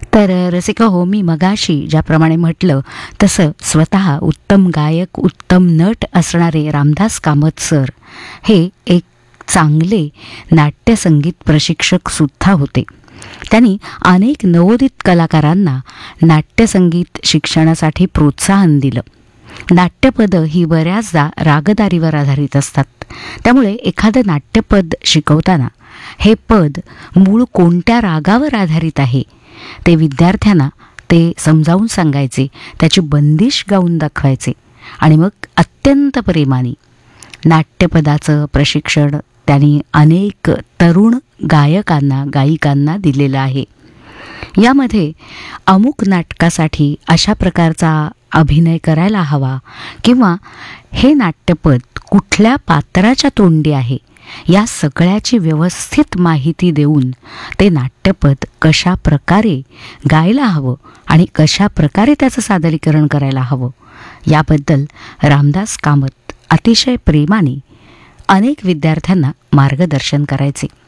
तर रसिका हो, मी मगाशी ज्याप्रमाणे म्हटलं तसं स्वतः उत्तम गायक, उत्तम नट असणारे रामदास कामत सर हे एक चांगले नाट्यसंगीत प्रशिक्षक सुद्धा होते. त्यांनी अनेक नवोदित कलाकारांना नाट्यसंगीत शिक्षणासाठी प्रोत्साहन दिलं. नाट्यपदं ही बऱ्याचदा रागदारीवर आधारित असतात. त्यामुळे एखादं नाट्यपद शिकवताना हे पद मूळ कोणत्या रागावर आधारित आहे ते विद्यार्थ्यांना ते समजावून सांगायचे, त्याची बंदिश गाऊन दाखवायचे आणि मग अत्यंत प्रेमाने नाट्यपदाचं प्रशिक्षण त्यांनी अनेक तरुण गायकांना, गायिकांना दिलेलं आहे. यामध्ये अमुक नाटकासाठी अशा प्रकारचा अभिनय करायला हवा किंवा हे नाट्यपद कुठल्या पात्राच्या तोंडी आहे या सगळ्याची व्यवस्थित माहिती देऊन ते नाट्यपद कशा प्रकारे गायला हवं आणि कशा प्रकारे त्याचं सादरीकरण करायला हवं याबद्दल रामदास कामत अतिशय प्रेमाने अनेक विद्यार्थ्यांना मार्गदर्शन करायचे.